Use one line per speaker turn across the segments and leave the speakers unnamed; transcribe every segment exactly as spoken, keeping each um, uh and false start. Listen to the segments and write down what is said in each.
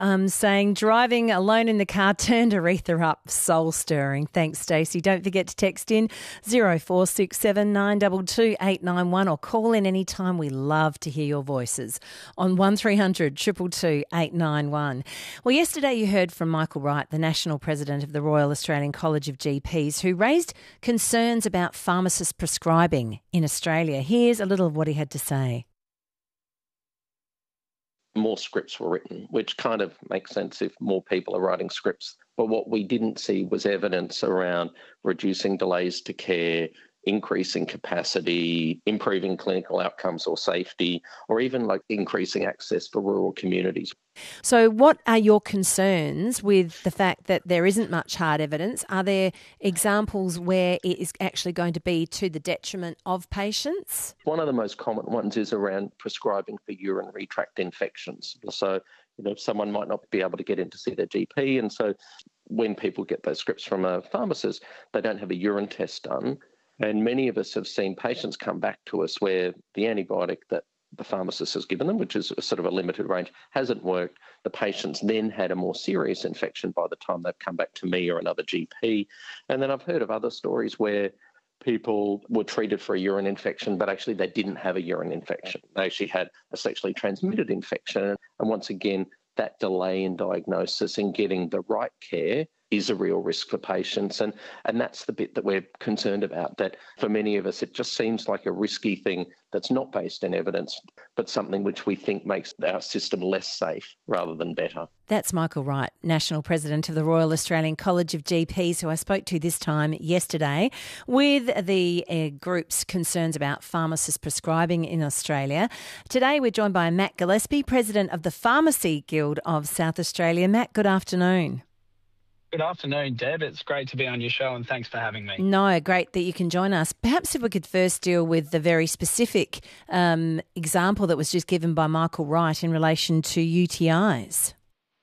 um, saying driving alone in the car turned Aretha up, soul stirring. Thanks, Stacey. Don't forget to text in zero four six seven nine two two eight nine one or call in anytime. We love to hear your voices on one three hundred two two two eight nine one. Well, yesterday you heard from Michael Wright, the National President of the Royal Australian College of G Ps, who raised concerns about pharmacist prescribing in Australia. Here's a little of what he had to say.
More scripts were written, which kind of makes sense if more people are writing scripts. But what we didn't see was evidence around reducing delays to care, increasing capacity, improving clinical outcomes or safety, or even like increasing access for rural communities.
So what are your concerns with the fact that there isn't much hard evidence? Are there examples where it is actually going to be to the detriment of patients?
One of the most common ones is around prescribing for urinary tract infections. So, you know, someone might not be able to get in to see their G P, and so when people get those scripts from a pharmacist, they don't have a urine test done. And many of us have seen patients come back to us where the antibiotic that the pharmacist has given them, which is a sort of a limited range, hasn't worked. The patients then had a more serious infection by the time they've come back to me or another G P. And then I've heard of other stories where people were treated for a urine infection, but actually they didn't have a urine infection. They actually had a sexually transmitted infection. And once again, that delay in diagnosis and getting the right care is a real risk for patients. And, and that's the bit that we're concerned about, that for many of us, it just seems like a risky thing that's not based in evidence, but something which we think makes our system less safe rather than better.
That's Michael Wright, National President of the Royal Australian College of G Ps, who I spoke to this time yesterday with the uh, group's concerns about pharmacist prescribing in Australia. Today we're joined by Matt Gillespie, President of the Pharmacy Guild of South Australia. Matt, good afternoon.
Good afternoon, Deb. It's great to be on your show and thanks for having me.
No, great that you can join us. Perhaps if we could first deal with the very specific um, example that was just given by Michael Wright in relation to U T Is.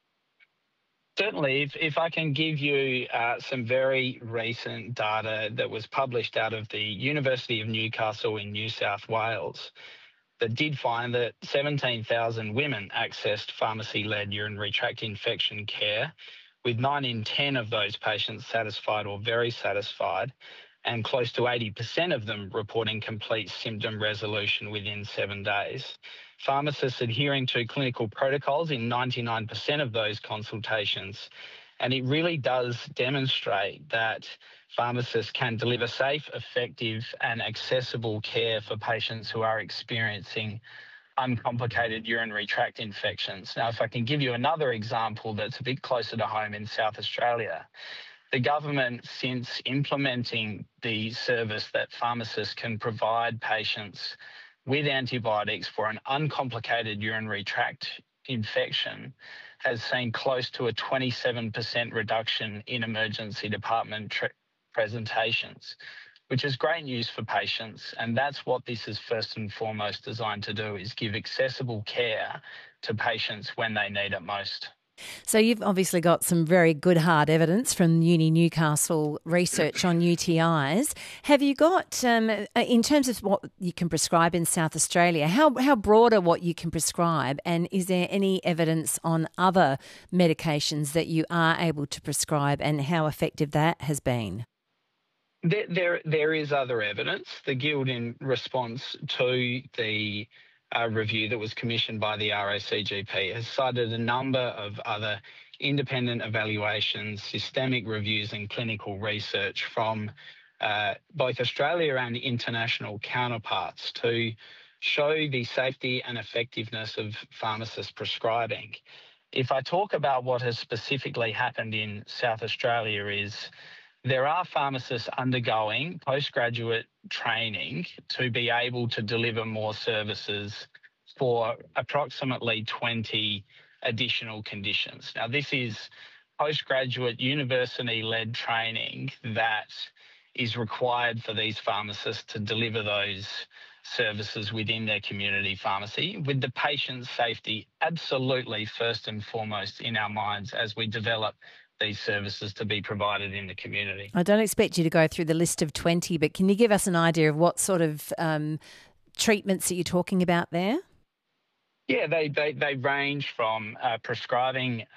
Certainly. If, if I can give you uh, some very recent data that was published out of the University of Newcastle in New South Wales, that did find that seventeen thousand women accessed pharmacy-led urinary tract infection care, with nine in ten of those patients satisfied or very satisfied, and close to eighty percent of them reporting complete symptom resolution within seven days. Pharmacists adhering to clinical protocols in ninety-nine percent of those consultations. And it really does demonstrate that pharmacists can deliver safe, effective and accessible care for patients who are experiencing uncomplicated urinary tract infections. Now, if I can give you another example that's a bit closer to home in South Australia, the government, since implementing the service that pharmacists can provide patients with antibiotics for an uncomplicated urinary tract infection, has seen close to a twenty-seven percent reduction in emergency department tr- presentations, which is great news for patients. And that's what this is first and foremost designed to do, is give accessible care to patients when they need it most.
So you've obviously got some very good hard evidence from Uni Newcastle research on U T Is. Have you got, um, in terms of what you can prescribe in South Australia, how, how broad are what you can prescribe, and is there any evidence on other medications that you are able to prescribe and how effective that has been?
There, there, there is other evidence. The Guild, in response to the uh, review that was commissioned by the R A C G P, has cited a number of other independent evaluations, systemic reviews and clinical research from uh, both Australia and international counterparts to show the safety and effectiveness of pharmacist prescribing. If I talk about what has specifically happened in South Australia, is there are pharmacists undergoing postgraduate training to be able to deliver more services for approximately twenty additional conditions. Now, this is postgraduate university-led training that is required for these pharmacists to deliver those services within their community pharmacy, with the patient's safety absolutely first and foremost in our minds as we develop these services to be provided in the community.
I don't expect you to go through the list of twenty, but can you give us an idea of what sort of um, treatments that you're talking about there?
Yeah, they, they, they range from uh, prescribing